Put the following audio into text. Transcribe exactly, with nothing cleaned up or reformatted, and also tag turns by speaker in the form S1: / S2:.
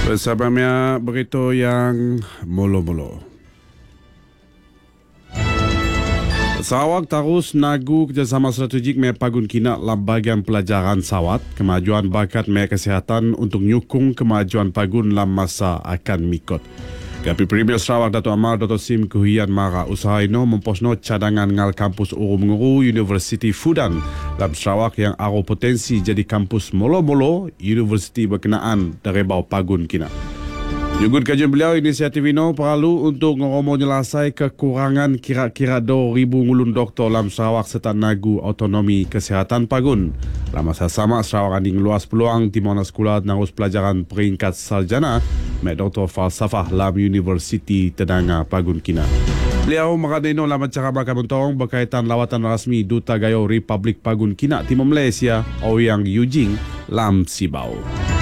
S1: Bersama berita yang molo-molo. Sarawak terus nagu kerjasama strategik me Pagun Kina dalam bahagian pelajaran sawat, kemajuan bakat me kesihatan untuk nyukung kemajuan Pagun dalam masa akan mikot. Kapi Premier Sarawak Dato' Amar Dato' Sim Kuhian Mara usaha ino memposno cadangan ngal kampus Urum Nguru University Fudan dalam Sarawak yang aro potensi jadi kampus molo-molo universiti berkenaan dari bau Pagun Kina. Juga kajian beliau, inisiatif ini perlu untuk ngoromo nyelasai kekurangan kira-kira dua ribu ngulun doktor dalam Sarawak serta nagu autonomi kesihatan Pagun. Dalam masa sama, Sarawak ini luas peluang di mana sekolah narus pelajaran peringkat sarjana mek doktor falsafah dalam Universiti Tedanga Pagun Kina. Beliau mengadeno dalam acara bakal mentong berkaitan lawatan rasmi Duta Gayo Republik Pagun Kina Timur Malaysia Ouyang Eugene lam Sibau.